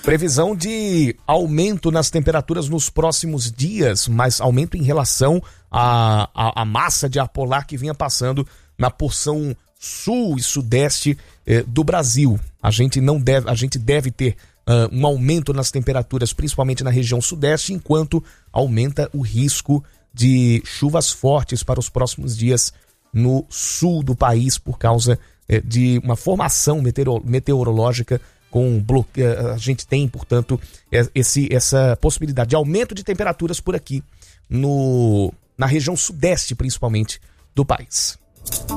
Previsão de aumento nas temperaturas nos próximos dias, mas aumento em relação à massa de ar polar que vinha passando na porção sul e sudeste do Brasil. A gente deve ter um aumento nas temperaturas, principalmente na região sudeste, enquanto aumenta o risco de chuvas fortes para os próximos dias no sul do país por causa de uma formação meteorológica com bloqueio. A gente tem, portanto, essa possibilidade de aumento de temperaturas por aqui na região sudeste, principalmente, do país.